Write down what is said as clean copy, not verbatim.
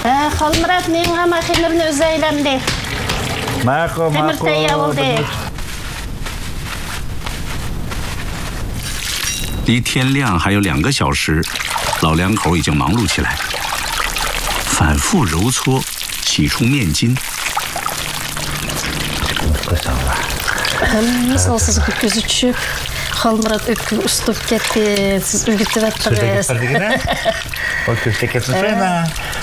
Halmurat men ama xemirini o'zi aylamdi. Ma'qul. Xemir tayyor bo'ldi. 离天亮还有2个小时，老两口已经忙碌起来，反复揉搓，洗出面筋。 Mislsiz ko'zi tushib, Halmurat o'tib ustib ketdi. Siz o'rgatib o'tdingiz. O köfte ketsin.